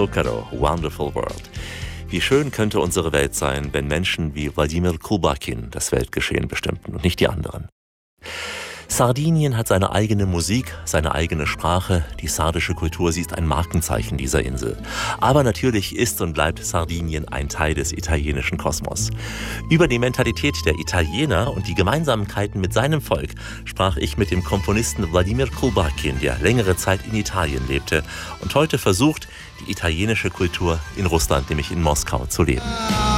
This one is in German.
Zucchero, Wonderful World. Wie schön könnte unsere Welt sein, wenn Menschen wie Wladimir Kulbakin das Weltgeschehen bestimmten und nicht die anderen. Sardinien hat seine eigene Musik, seine eigene Sprache. Die sardische Kultur, sie ist ein Markenzeichen dieser Insel. Aber natürlich ist und bleibt Sardinien ein Teil des italienischen Kosmos. Über die Mentalität der Italiener und die Gemeinsamkeiten mit seinem Volk sprach ich mit dem Komponisten Wladimir Kulbakin, der längere Zeit in Italien lebte und heute versucht, die italienische Kultur in Russland, nämlich in Moskau, zu leben.